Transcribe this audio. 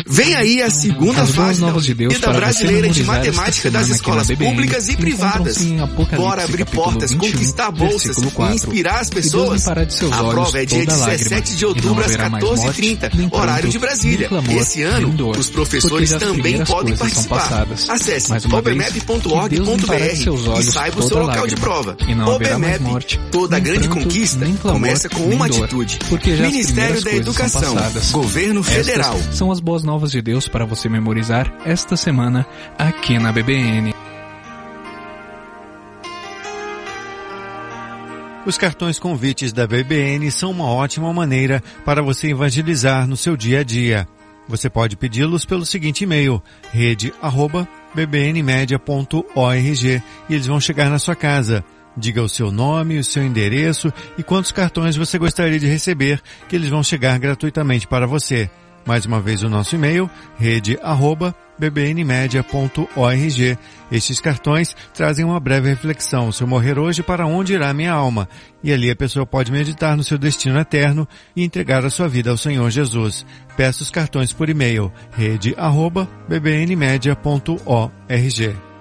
Vem aí a segunda fase da Olimpíada Brasileira de Matemática das escolas públicas e privadas. Bora abrir portas, conquistar bolsas e inspirar as pessoas. A prova é dia 17 de outubro às 14h30, horário de Brasília. Esse ano, os professores também podem participar. Acesse obmap.org.br e saiba o seu local de prova. OBMEP, toda grande conquista começa com uma atitude. Ministério da Educação, Governo Federal. Estas são as boas novas de Deus para você memorizar esta semana aqui na BBN. Os cartões convites da BBN são uma ótima maneira para você evangelizar no seu dia a dia. Você pode pedi-los pelo seguinte e-mail, rede@bbnmedia.org, e eles vão chegar na sua casa. Diga o seu nome, o seu endereço e quantos cartões você gostaria de receber, que eles vão chegar gratuitamente para você. Mais uma vez o nosso e-mail, rede@bbnmedia.org. Estes cartões trazem uma breve reflexão. Se eu morrer hoje, para onde irá minha alma? E ali a pessoa pode meditar no seu destino eterno e entregar a sua vida ao Senhor Jesus. Peça os cartões por e-mail, rede@bbnmedia.org.